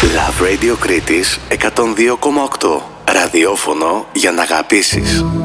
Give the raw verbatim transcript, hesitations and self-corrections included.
Love Radio Κρήτης εκατόν δύο κόμμα οκτώ. Ραδιόφωνο για να αγαπήσεις.